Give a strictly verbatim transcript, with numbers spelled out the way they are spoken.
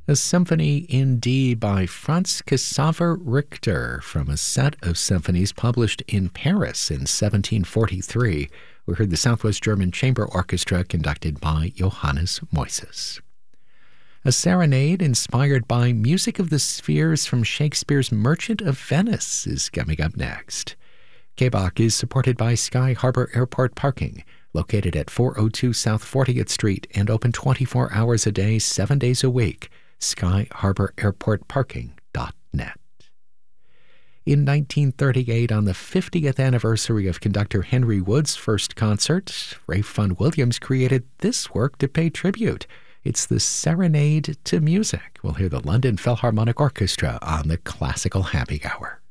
A symphony in D by Franz Xaver Richter from a set of symphonies published in Paris in seventeen forty-three. We heard the Southwest German Chamber Orchestra conducted by Johannes Moises. A serenade inspired by music of the spheres from Shakespeare's Merchant of Venice is coming up next. K B O C is supported by Sky Harbor Airport Parking, located at four oh two South fortieth Street and open twenty-four hours a day, seven days a week. sky harbor airport parking dot net. In nineteen thirty-eight, on the fiftieth anniversary of conductor Henry Wood's first concert, Ralph Vaughan Williams created this work to pay tribute. It's the Serenade to Music. We'll hear the London Philharmonic Orchestra on the Classical Happy Hour.